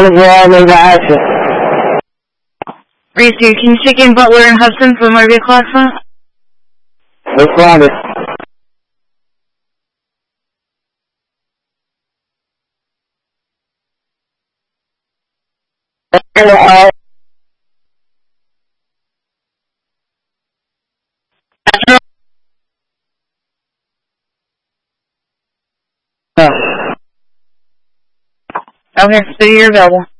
Reese, can you check in Butler and Hudson for my vehicle accident? Responded. Okay, so you're available.